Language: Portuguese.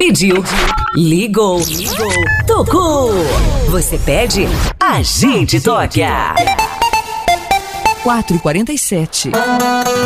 Pediu, ligou, tocou. Você pede, a gente toca. 4h47.